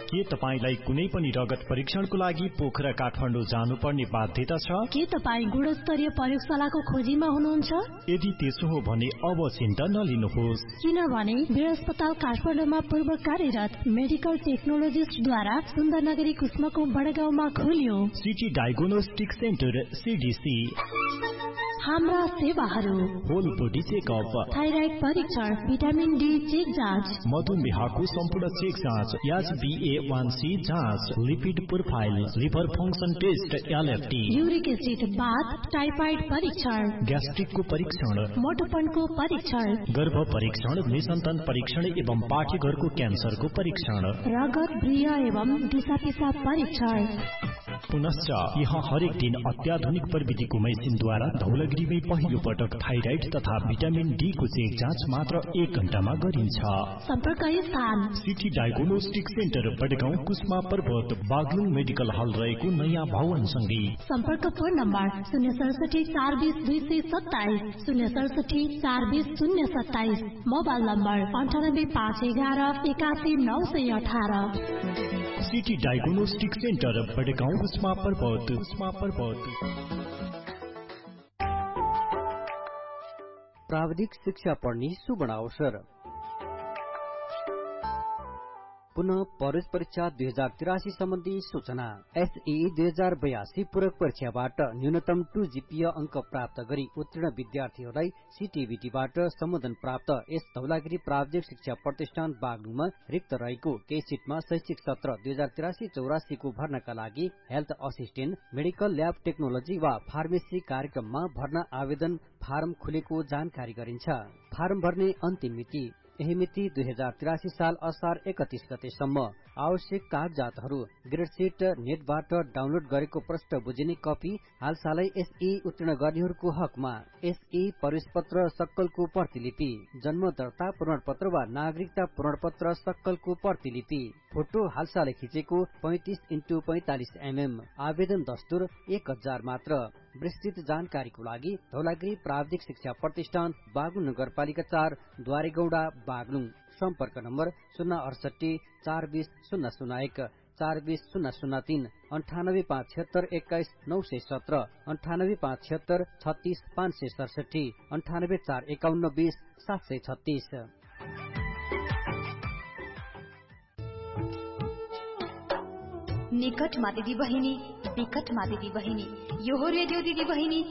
के तपाईलाई कुनै पनि रगत परीक्षणको लागि पोखरा काठमाडौँ जानुपर्ने बाध्यता छ? के तपाई गुणस्तरीय प्रयोगशालाको खोजीमा हुनुहुन्छ? यदि त्यसो हो भने अब चिन्ता नलिनुहोस्, किनभने वीर अस्पताल काठमाडौँमा पूर्व कार्यरत मेडिकल टेक्नोलोजिस्टद्वारा सुन्दरनगरी कुस्माको बडगाउँमा खोलियो सिटी डायग्नोस्टिक सेन्टर सीडीसी। हाम्रा सेवाहरू होल बॉडी चेकअप, थाइराइड परीक्षण, भिटामिन डी चेक जाँच, मधुमेहको सम्पूर्ण चेक जाँच, HbA1c जाँच, lipid profile, liver function test LFT, uric acid बाथ, टाइफाइड परीक्षण, ग्यास्ट्रिकको परीक्षण, मोटोपनको परीक्षण, गर्भ परीक्षण, निसन्तान परीक्षण एवं पाठेघरको क्यान्सरको परीक्षण, रगत वृय एवं दिशापिसाब परीक्षण। पुनश्च यहाँ हरेक दिन अत्याधुनिक प्रविधिको मेसिनद्वारा धौलागिरीमै पहिलो पटक थाइराइड तथा भिटामिन डी को चेक जाँच मात्र 1 घण्टामा गरिन्छ। सम्पर्क स्थान सिटी डायग्नोस्टिक सेन्टर, बडगाउँ, कुस्मा पर्वत, बागलुङ मेडिकल हल रहेको नयाँ भवन सँगै। सम्पर्क phone number 067 420 227, 067 420 027, mobile number 98 511 81 918। City diagnostic centre, बडगाउँ, Kusma पर्वत। प्राविधिक शिक्षा पढ्ने सुवर्ण अवसर। पुनः प्रवेश परीक्षा 2083 सम्बन्धी सूचना। SEE 2082 पूरक परीक्षाबाट न्यूनतम 2 GPA अंक प्राप्त गरी उत्तीर्ण विद्यार्थीहरूलाई CTBTबाट सम्बोधन प्राप्त यस धौलागिरी प्राविधिक शिक्षा प्रतिष्ठान बागलुङमा रिक्त रहेको केही सिटमा शैक्षिक सत्र 2083-84 को भर्नाका लागि health assistant, medical lab technology वा फार्मेसी कार्यक्रममा भर्ना आवेदन फारम खुलेको जानकारी गरिन्छ। फारम भर्ने अन्तिम मिति यही मिति 2083 साल असार 31 गतेसम्म। आवश्यक कागजातहरू ग्रेड सिट नेटबाट डाउनलोड गरेको प्रश्न बुझिने कपी, हालसालै SE उत्तीर्ण गर्नेहरूको हकमा SE प्रवेश पत्र सक्कलको प्रतिलिपि, जन्म दर्ता प्रमाणपत्र वा नागरिकता प्रमाणपत्र सक्कलको प्रतिलिपि, फोटो हालसालै खिचेको 35x45 mm, आवेदन दस्तुर 1000 मात्र। विस्तृत जानकारीको लागि धौलागिरी प्राविधिक शिक्षा प्रतिष्ठान बागलुङ नगरपालिका 4 द्वारेगौडा बागलुङ। सम्पर्क नम्बर 068 420 001, 420 003, 98 576 21 917, 98 576 36 567, 98 451 20 736। निकटमा दिदी बहिनी, विकटमा दिदी बहिनी, यो हो रेडियो दिदी बहिनी